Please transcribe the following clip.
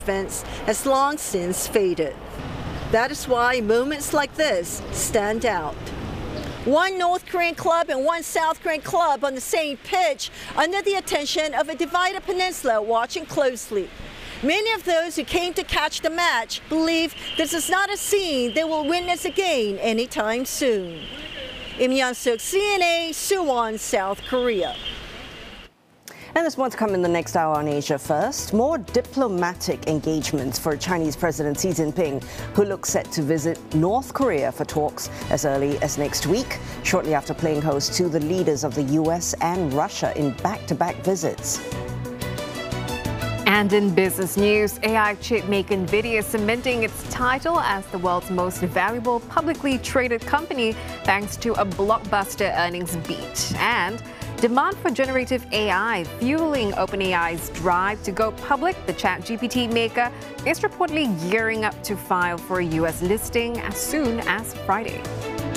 events has long since faded. That is why moments like this stand out. One North Korean club and one South Korean club on the same pitch under the attention of a divided peninsula watching closely. Many of those who came to catch the match believe this is not a scene they will witness again anytime soon. Im Yeon-suk, CNA, Suwon, South Korea. And there's more to come in the next hour on Asia First. More diplomatic engagements for Chinese President Xi Jinping, who looks set to visit North Korea for talks as early as next week, shortly after playing host to the leaders of the US and Russia in back-to-back visits. And in business news, AI chip maker NVIDIA cementing its title as the world's most valuable publicly traded company thanks to a blockbuster earnings beat. And demand for generative AI fueling OpenAI's drive to go public. The ChatGPT maker is reportedly gearing up to file for a US listing as soon as Friday.